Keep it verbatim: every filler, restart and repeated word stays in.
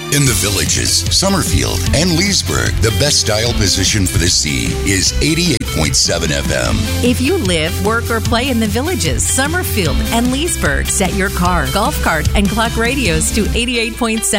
In the Villages, Summerfield, and Leesburg, the best dial position for the sea is eighty-eight point seven F M. If you live, work, or play in the Villages, Summerfield, and Leesburg, set your car, golf cart, and clock radios to eighty-eight point seven.